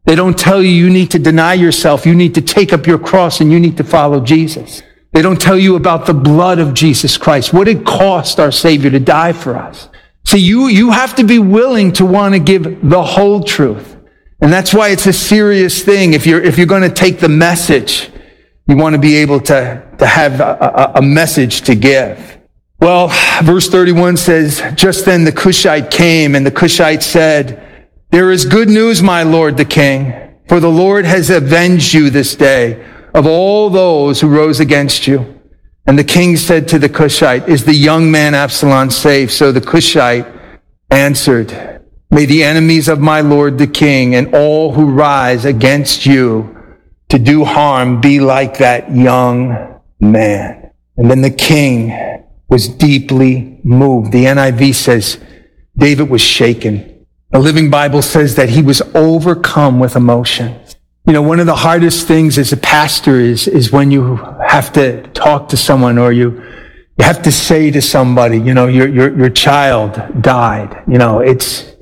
They don't tell you you need to deny yourself, you need to take up your cross, and you need to follow Jesus. They don't tell you about the blood of Jesus Christ, what it cost our Savior to die for us. See, you have to be willing to want to give the whole truth. And that's why it's a serious thing. If you're going to take the message, you want to be able to have a message to give. Well, verse 31 says, just then the Cushite came, and the Cushite said, there is good news, my lord the king, for the Lord has avenged you this day of all those who rose against you. And the king said to the Cushite, is the young man Absalom safe? So the Cushite answered, may the enemies of my lord the king and all who rise against you to do harm be like that young man. And then the king was deeply moved. The NIV says David was shaken. The Living Bible says that he was overcome with emotion. You know, one of the hardest things as a pastor is when you have to talk to someone, or you have to say to somebody, you know, your child died. You know, it's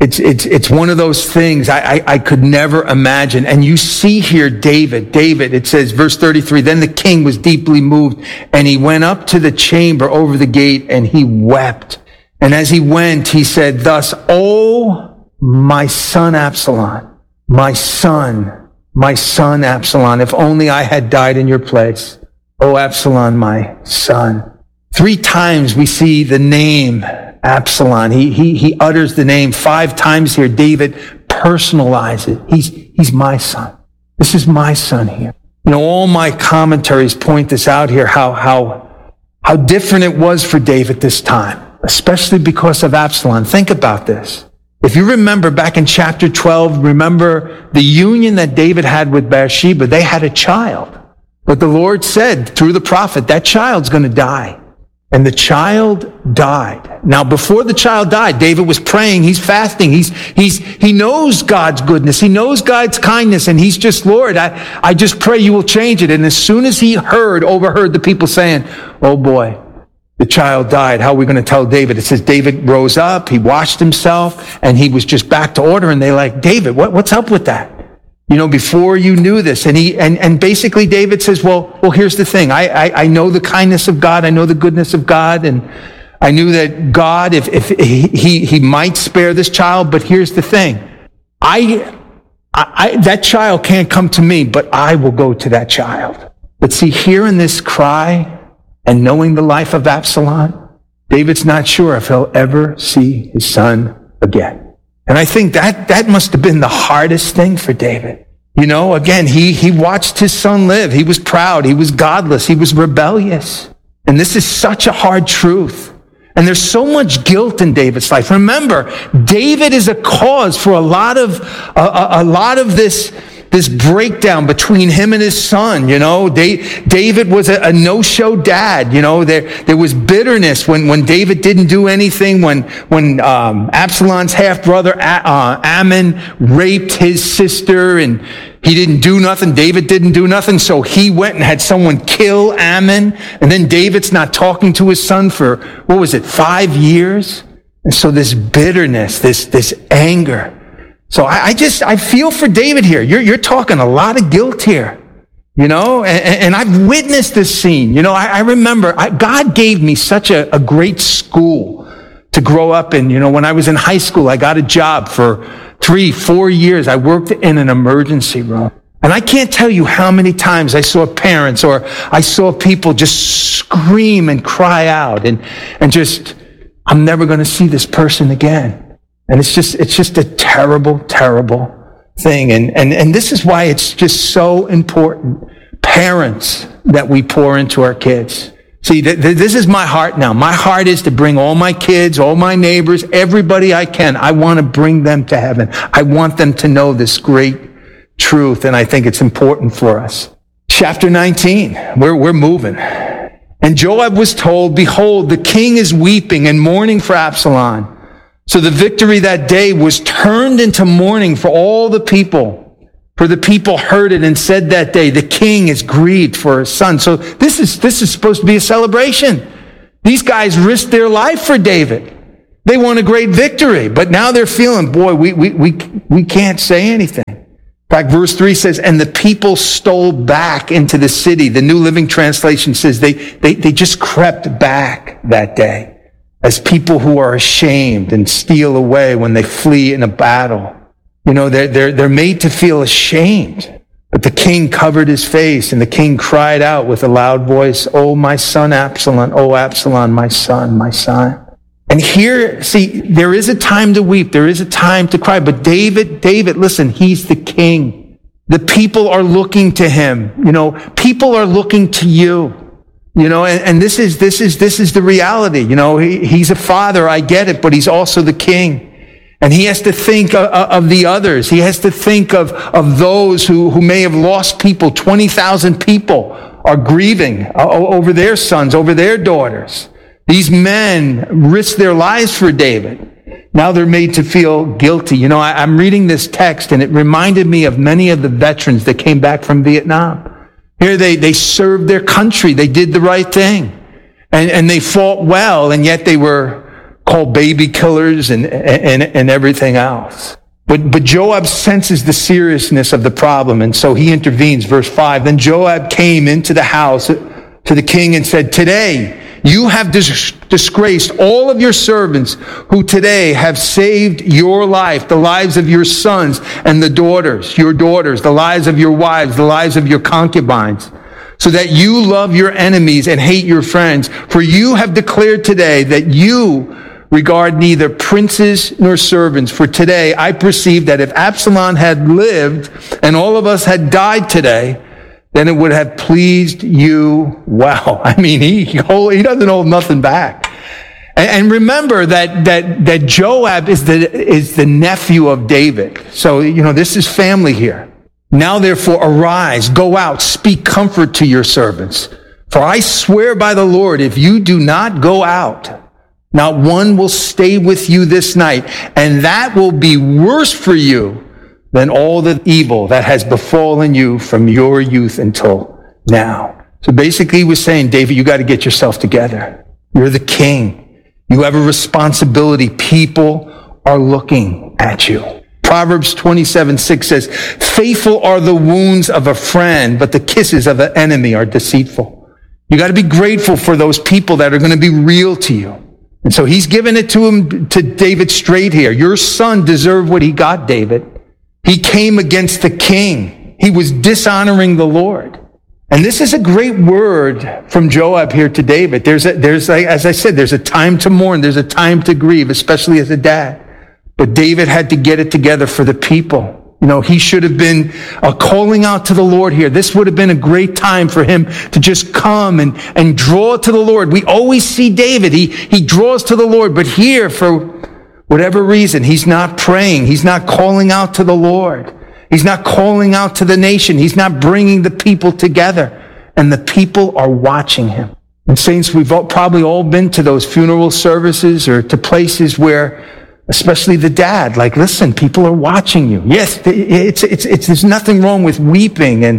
one of those things I could never imagine. And you see here David, it says, verse 33, then the king was deeply moved, and he went up to the chamber over the gate, and he wept. And as he went, he said, thus, oh, my son Absalom, my son Absalom, if only I had died in your place. Oh, Absalom, my son. 3 times we see the name Absalom. He utters the name 5 times here. David personalizes it. He's my son. This is my son here. You know, all my commentaries point this out here, how different it was for David this time, especially because of Absalom. Think about this. If you remember back in chapter 12, remember the union that David had with Bathsheba. They had a child. But the Lord said through the prophet, that child's going to die. And the child died. Now, before the child died, David was praying. He's fasting. He knows God's goodness. He knows God's kindness. And he's just, Lord, I just pray you will change it. And as soon as he overheard the people saying, oh boy, the child died. How are we going to tell David? It says David rose up, he washed himself, and he was just back to order. And they're like, David, what's up with that? You know, before you knew this. And basically David says, well, here's the thing. I know the kindness of God. I know the goodness of God. And I knew that God, if he might spare this child, but here's the thing. That child can't come to me, but I will go to that child. But see, here in this cry, and knowing the life of Absalom, David's not sure if he'll ever see his son again. And I think that must have been the hardest thing for David. You know, again, he watched his son live. He was proud. He was godless. He was rebellious. And this is such a hard truth. And there's so much guilt in David's life. Remember, David is a cause for a lot of this breakdown between him and his son. You know, David was a no-show dad. You know, there was bitterness when David didn't do anything, when Absalom's half-brother Ammon raped his sister, and he didn't do nothing. David didn't do nothing, so he went and had someone kill Ammon, and then David's not talking to his son for, 5 years? And so this bitterness, this anger. So I feel for David here. You're talking a lot of guilt here, you know, and I've witnessed this scene. You know, I remember God gave me such a great school to grow up in. You know, when I was in high school, I got a job for 3-4 years. I worked in an emergency room. And I can't tell you how many times I saw parents or I saw people just scream and cry out and just, I'm never going to see this person again. And it's just a terrible, terrible thing. And this is why it's just so important, parents, that we pour into our kids. See, this is my heart now. My heart is to bring all my kids, all my neighbors, everybody I can. I want to bring them to heaven. I want them to know this great truth, and I think it's important for us. Chapter 19, we're moving. And Joab was told, behold, the king is weeping and mourning for Absalom. So the victory that day was turned into mourning for all the people. For the people heard it and said that day, the king is grieved for his son. So this is supposed to be a celebration. These guys risked their life for David. They won a great victory, but now they're feeling, boy, we can't say anything. In fact, verse 3 says, and the people stole back into the city. The New Living Translation says they just crept back that day as people who are ashamed and steal away when they flee in a battle. You know, they're made to feel ashamed. But the king covered his face, and the king cried out with a loud voice, "Oh, my son Absalom, oh, Absalom, my son, my son." And here, see, there is a time to weep. There is a time to cry. But David, listen, he's the king. The people are looking to him. You know, people are looking to you. You know, and this is the reality. You know, he's a father, I get it, but he's also the king. And he has to think of the others. He has to think of those who may have lost people. 20,000 people are grieving over their sons, over their daughters. These men risked their lives for David. Now they're made to feel guilty. You know, I'm reading this text, and it reminded me of many of the veterans that came back from Vietnam. Here they served their country. They did the right thing. And they fought well, and yet they were called baby killers and everything else. But Joab senses the seriousness of the problem, and so he intervenes. Verse 5, then Joab came into the house to the king and said, "Today you have disgraced all of your servants who today have saved your life, the lives of your sons and your daughters, the lives of your wives, the lives of your concubines, so that you love your enemies and hate your friends. For you have declared today that you regard neither princes nor servants. For today I perceive that if Absalom had lived and all of us had died today, then it would have pleased you well." I mean, he doesn't hold nothing back. And remember that Joab is the nephew of David. So, you know, this is family here. "Now therefore arise, go out, speak comfort to your servants. For I swear by the Lord, if you do not go out, not one will stay with you this night, and that will be worse for you than all the evil that has befallen you from your youth until now." So basically he was saying, David, you got to get yourself together. You're the king. You have a responsibility. People are looking at you. Proverbs 27:6 says, "Faithful are the wounds of a friend, but the kisses of an enemy are deceitful." You got to be grateful for those people that are going to be real to you. And so he's given it to David straight here. Your son deserved what he got, David. He came against the king. He was dishonoring the Lord. And this is a great word from Joab here to David. There's as I said, there's a time to mourn. There's a time to grieve, especially as a dad. But David had to get it together for the people. You know, he should have been calling out to the Lord here. This would have been a great time for him to just come and draw to the Lord. We always see David. He draws to the Lord. But here, for whatever reason, he's not praying. He's not calling out to the Lord. He's not calling out to the nation. He's not bringing the people together. And the people are watching him. And saints, we've probably all been to those funeral services or to places where, especially the dad, like, listen, people are watching you. Yes, there's nothing wrong with weeping,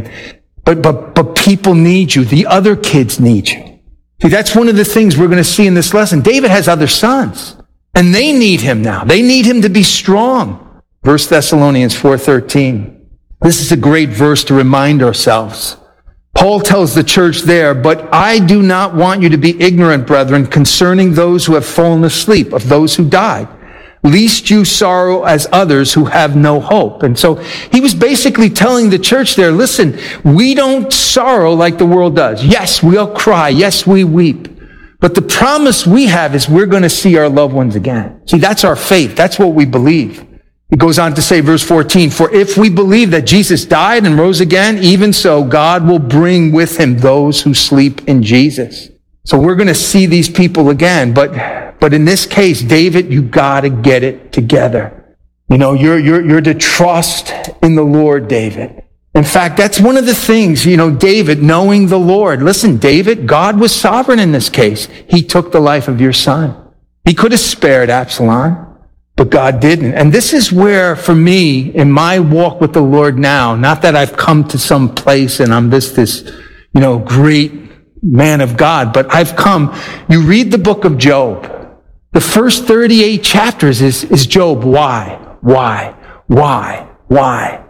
but people need you. The other kids need you. See, that's one of the things we're going to see in this lesson. David has other sons, and they need him now. They need him to be strong. 1 Thessalonians 4:13. This is a great verse to remind ourselves. Paul tells the church there, "But I do not want you to be ignorant, brethren, concerning those who have fallen asleep, of those who died, lest you sorrow as others who have no hope." And so he was basically telling the church there, listen, we don't sorrow like the world does. Yes, we'll cry. Yes, we weep. But the promise we have is we're going to see our loved ones again. See, that's our faith. That's what we believe. It goes on to say, verse 14, "For if we believe that Jesus died and rose again, even so God will bring with him those who sleep in Jesus." So we're going to see these people again. But in this case, David, you got to get it together. You know, you're to trust in the Lord, David. In fact, that's one of the things, you know, David, knowing the Lord. Listen, David, God was sovereign in this case. He took the life of your son. He could have spared Absalom, but God didn't. And this is where, for me, in my walk with the Lord now, not that I've come to some place and I'm this, you know, great man of God, but I've come, you read the book of Job. The first 38 chapters is Job. Why?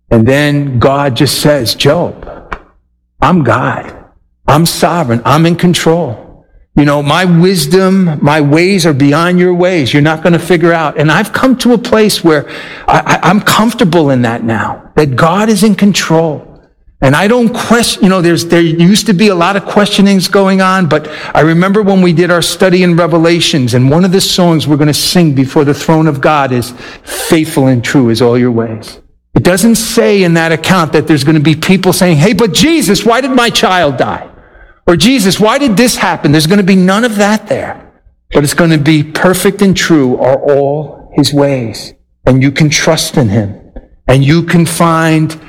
And then God just says, Job, I'm God. I'm sovereign. I'm in control. You know, my wisdom, my ways are beyond your ways. You're not going to figure out. And I've come to a place where I'm comfortable in that now, that God is in control. And I don't question, there used to be a lot of questionings going on, but I remember when we did our study in Revelations, and one of the songs we're going to sing before the throne of God is, faithful and true is all your ways. It doesn't say in that account that there's going to be people saying, hey, but Jesus, why did my child die? Or Jesus, why did this happen? There's going to be none of that there. But it's going to be perfect and true are all his ways. And you can trust in him. And you can find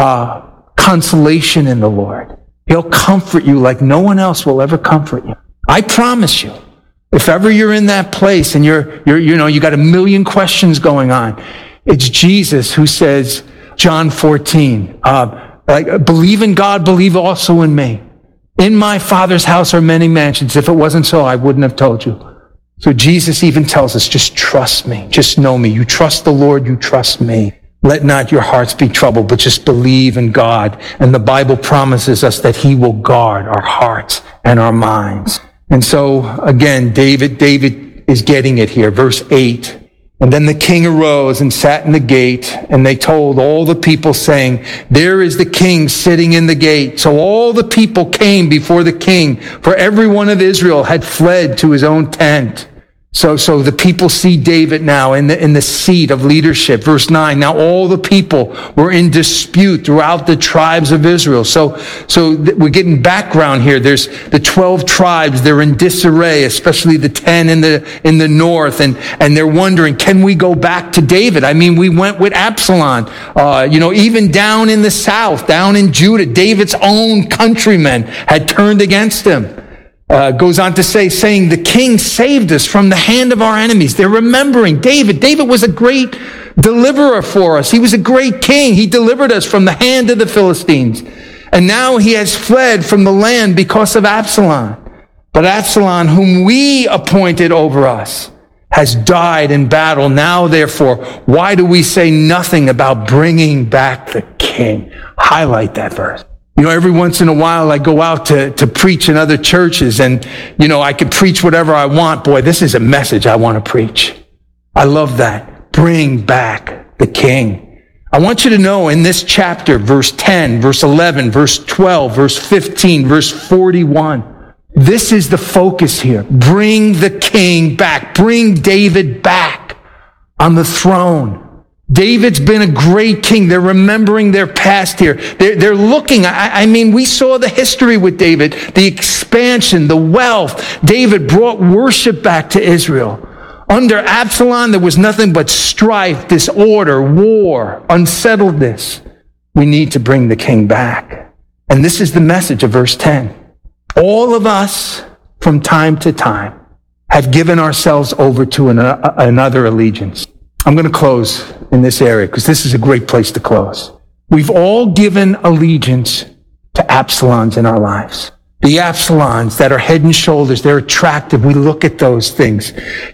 consolation in the Lord. He'll comfort you like no one else will ever comfort you. I promise you, if ever you're in that place and you got a million questions going on, it's Jesus who says, John 14, believe in God, believe also in me. In my Father's house are many mansions. If it wasn't so, I wouldn't have told you. So Jesus even tells us, just trust me. Just know me. You trust the Lord, you trust me. Let not your hearts be troubled, but just believe in God. And the Bible promises us that he will guard our hearts and our minds. And so, again, David is getting it here. Verse 8. And then the king arose and sat in the gate, and they told all the people, saying, there is the king sitting in the gate. So all the people came before the king, for every one of Israel had fled to his own tent. So the people see David now in the seat of leadership. Verse 9, now all the people were in dispute throughout the tribes of Israel. So we're getting background here. There's the 12 tribes. They're in disarray, especially the 10 in the north. And they're wondering, can we go back to David? I mean, we went with Absalom. Even down in the south, down in Judah, David's own countrymen had turned against him. Goes on to say, saying, the king saved us from the hand of our enemies. They're remembering David. David was a great deliverer for us. He was a great king. He delivered us from the hand of the Philistines. And now he has fled from the land because of Absalom. But Absalom, whom we appointed over us, has died in battle. Now, therefore, why do we say nothing about bringing back the king? Highlight that verse. Every once in a while I go out to preach in other churches, and, I could preach whatever I want. Boy, this is a message I want to preach. I love that. Bring back the king. I want you to know in this chapter, verse 10, verse 11, verse 12, verse 15, verse 41, this is the focus here. Bring the king back. Bring David back on the throne. David's been a great king. They're remembering their past here. They're looking. We saw the history with David, the expansion, the wealth. David brought worship back to Israel. Under Absalom, there was nothing but strife, disorder, war, unsettledness. We need to bring the king back. And this is the message of verse 10. All of us, from time to time, have given ourselves over to another allegiance. I'm going to close in this area because this is a great place to close. We've all given allegiance to Absaloms in our lives. The Absaloms that are head and shoulders, they're attractive. We look at those things.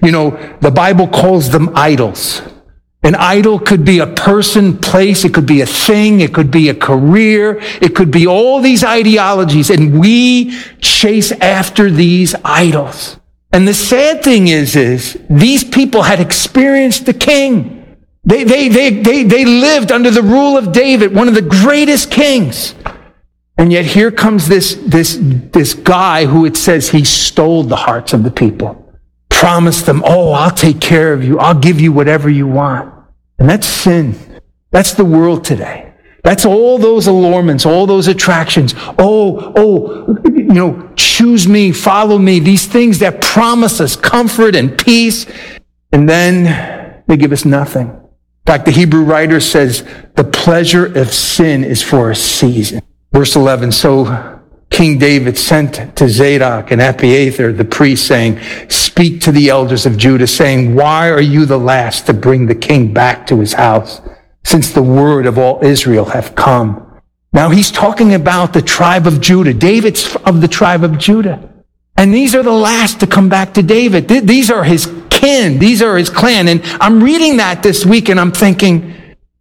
The Bible calls them idols. An idol could be a person, place, it could be a thing, it could be a career, it could be all these ideologies, and we chase after these idols. And the sad thing is these people had experienced the king. They lived under the rule of David, one of the greatest kings. And yet here comes this guy who it says he stole the hearts of the people. Promised them, I'll take care of you. I'll give you whatever you want. And that's sin. That's the world today. That's all those allurements, all those attractions. Choose me, follow me. These things that promise us comfort and peace. And then they give us nothing. In fact, the Hebrew writer says, the pleasure of sin is for a season. Verse 11, so King David sent to Zadok and Abiathar, the priests, saying, speak to the elders of Judah, saying, why are you the last to bring the king back to his house, since the word of all Israel hath come? Now he's talking about the tribe of Judah. David's of the tribe of Judah. And these are the last to come back to David. These are his kin. These are his clan. And I'm reading that this week and I'm thinking,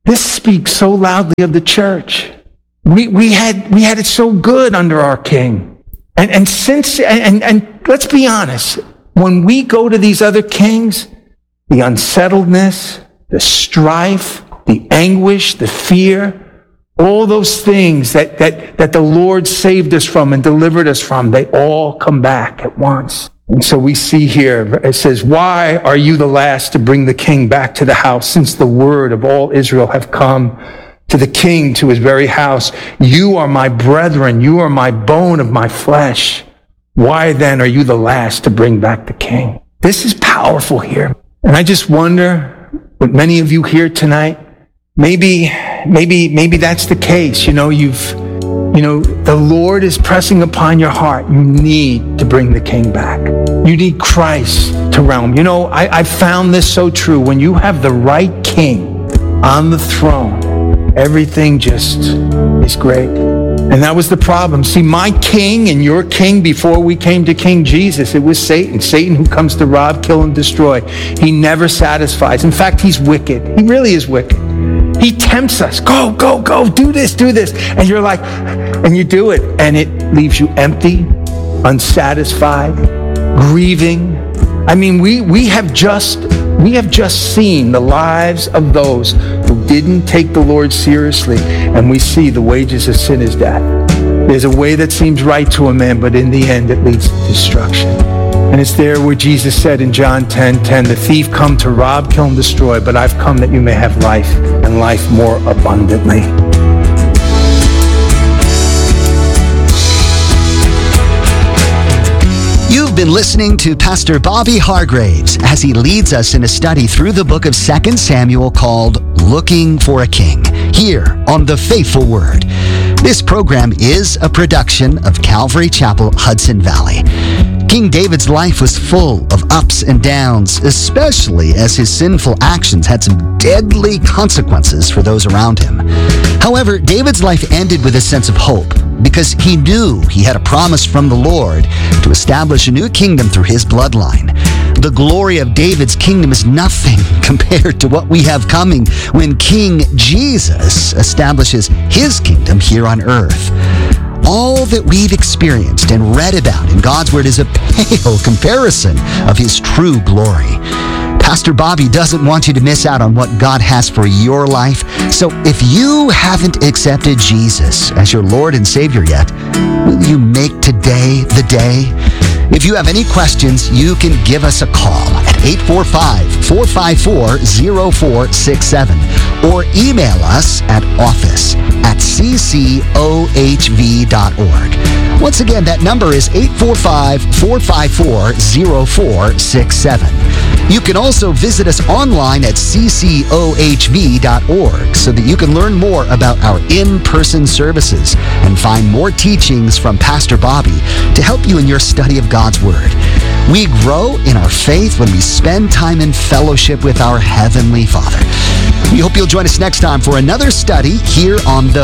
This speaks so loudly of the church. We had it so good under our king. And let's be honest, when we go to these other kings, the unsettledness, the strife, the anguish, the fear, all those things that the Lord saved us from and delivered us from, they all come back at once. And so we see here, it says, why are you the last to bring the king back to the house, since the word of all Israel have come to the king, to his very house? You are my brethren. You are my bone of my flesh. Why then are you the last to bring back the king? This is powerful here. And I just wonder, with many of you here tonight, maybe that's the case. The Lord is pressing upon your heart. You need to bring the king back. You need Christ to realm. I found this so true. When you have the right king on the throne, everything just is great. And that was the problem. See, my king and your king before we came to King Jesus, it was Satan. Satan who comes to rob, kill, and destroy. He never satisfies. In fact, he's wicked. He really is wicked. He tempts us. Go, do this. And you're like, and you do it. And it leaves you empty, unsatisfied, grieving. I mean, we have just seen the lives of those who didn't take the Lord seriously, and we see the wages of sin is death. There's a way that seems right to a man, but in the end it leads to destruction. And it's there where Jesus said in John 10:10, the thief come to rob, kill, and destroy, but I've come that you may have life, and life more abundantly. You've been listening to Pastor Bobby Hargraves as he leads us in a study through the book of 2 Samuel called Looking for a King, here on The Faithful Word. This program is a production of Calvary Chapel, Hudson Valley. King David's life was full of ups and downs, especially as his sinful actions had some deadly consequences for those around him. However, David's life ended with a sense of hope because he knew he had a promise from the Lord to establish a new kingdom through his bloodline. The glory of David's kingdom is nothing compared to what we have coming when King Jesus establishes his kingdom here on earth. All that we've experienced and read about in God's Word is a pale comparison of His true glory. Pastor Bobby doesn't want you to miss out on what God has for your life. So if you haven't accepted Jesus as your Lord and Savior yet, will you make today the day? If you have any questions, you can give us a call at 845-454-0467 or email us at office@ccohv.org. Once again, that number is 845-454-0467. You can also visit us online at ccohv.org so that you can learn more about our in-person services and find more teachings from Pastor Bobby to help you in your study of God's Word. We grow in our faith when we spend time in fellowship with our Heavenly Father. We hope you'll join us next time for another study here on The